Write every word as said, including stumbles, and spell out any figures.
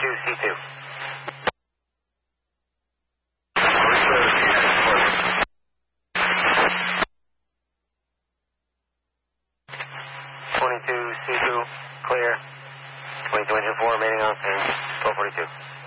twenty-two C two. twenty-two C two, clear. twenty-two engine four remaining on scene. twelve forty-two.